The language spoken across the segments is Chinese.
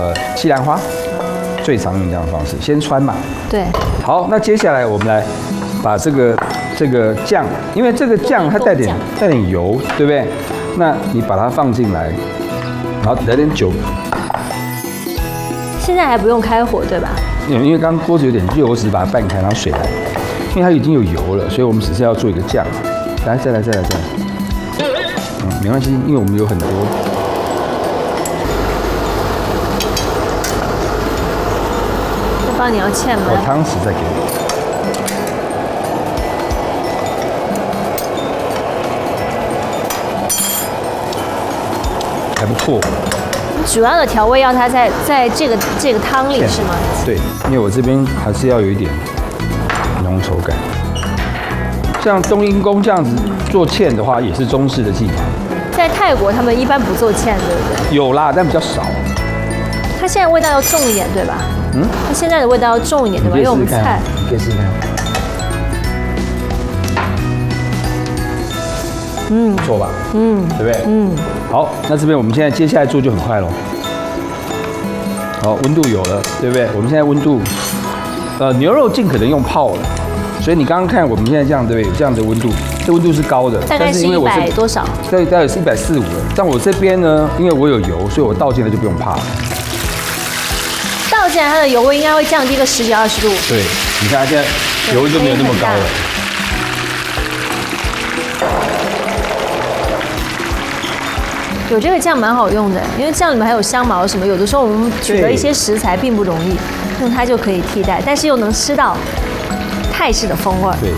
西兰花，最常用这样的方式，先穿嘛。 对。 好，那接下来我们来把这个酱，因为这个酱它带点油，对不对？那你把它放进来，然后来点酒。 现在还不用开火，对吧？ 因为刚刚锅子有点热，我只是把它拌开，然后水来，因为它已经有油了，所以我们只是要做一个酱。来，再来。没关系，因为我们有很多。 这帮你要芡吗？ 汤匙再给我。还不错。 主要的调味要它在这个汤里是吗？ 对，因为我这边还是要有一点浓稠感。像冬阴功这样子做芡的话，也是中式的技法。 在泰国他们一般不做芡，对不对？ 有啦，但比较少。 它现在味道要重一点，对吧？它现在的味道要重一点，对吧？因为我们菜。 你可以试试看。不错吧？对不对？好，那这边我们现在接下来做就很快咯。好，温度有了，对不对？我们现在温度，牛肉尽可能用泡的，所以你刚刚看我们现在这样，对不对？有这样的温度，这温度是高的， 大概是100多少？ 对，大概是140、150了。但我这边呢，因为我有油，所以我倒进来就不用怕了。 倒进来它的油温应该会降低个10几20度。 对，你看它现在油温就没有那么高了。 有这个酱蛮好用的，因为酱里面还有香茅什么，有的时候我们取得一些食材并不容易，用它就可以替代，但是又能吃到泰式的风味。 对。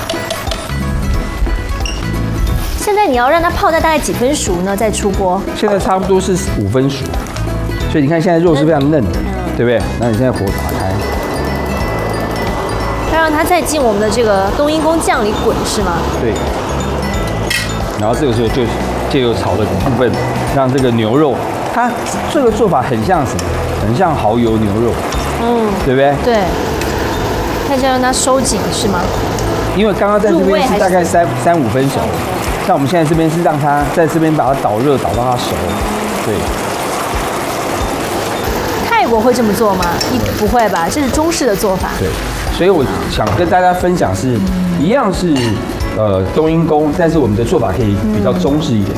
现在你要让它泡在大概几分熟呢？再出锅？ 现在差不多是5分熟，所以你看现在肉是非常嫩的，对不对？那你现在火打开， 要让它再进我们的这个冬阴功酱里滚是吗？ 对。然后这个时候就借由炒的部分，让这个牛肉，它这个做法很像什么？很像蚝油牛肉，对不对？ 对。它就让它收紧是吗？ 因为刚刚在这边是大概3、5分熟，像我们现在这边是让它在这边把它导热，导到它熟。对。 泰国会这么做吗？不会吧？这是中式的做法。 对。所以我想跟大家分享是，一样是冬阴功，但是我们的做法可以比较中式一点。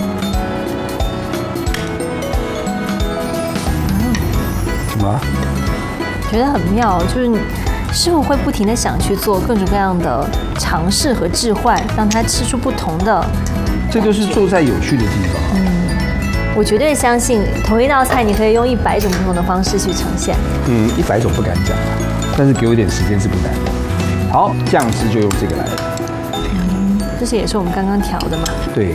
什么？ 觉得很妙，就是师傅会不停的想去做各种各样的尝试和置换，让他吃出不同的。 这就是做菜有趣的地方。 我绝对相信，同一道菜你可以用100种不同的方式去呈现。 100种不敢讲，但是给我一点时间是不难的。好，酱汁就用这个来了。 这些也是我们刚刚调的嘛？ 对。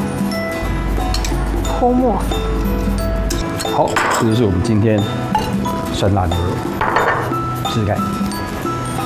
泼墨。 好，这就是我们今天酸辣牛肉，试试看。